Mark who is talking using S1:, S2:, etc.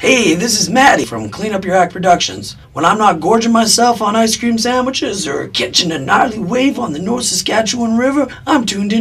S1: Hey, this is Maddie from Clean Up Your Act Productions. When I'm not gorging myself on ice cream sandwiches or catching a gnarly wave on the North Saskatchewan River, I'm tuned in